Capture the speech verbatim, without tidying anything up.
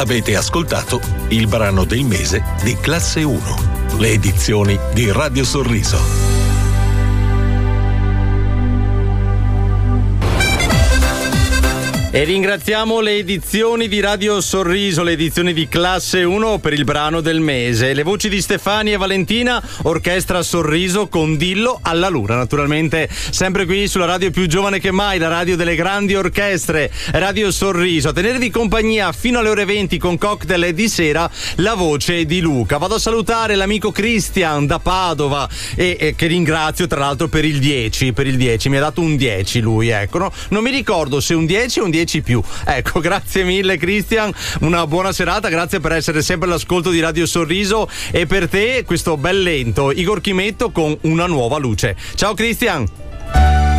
Avete ascoltato il brano del mese di Classe uno, le edizioni di Radio Sorriso. E ringraziamo le edizioni di Radio Sorriso, le edizioni di Classe uno per il brano del mese. Le voci di Stefania e Valentina, Orchestra Sorriso con Dillo alla Luna. Naturalmente sempre qui sulla radio più giovane che mai, la radio delle grandi orchestre, Radio Sorriso. A tenervi compagnia fino alle ore venti con cocktail e di sera la voce di Luca. Vado a salutare l'amico Christian da Padova e, e che ringrazio tra l'altro per il dieci, per il dieci. Mi ha dato un dieci lui, ecco. No? Non mi ricordo se un dieci o un dieci più. Ecco, grazie mille Christian, una buona serata, grazie per essere sempre all'ascolto di Radio Sorriso e per te questo bel lento Igor Chimetto con Una nuova luce. Ciao Christian.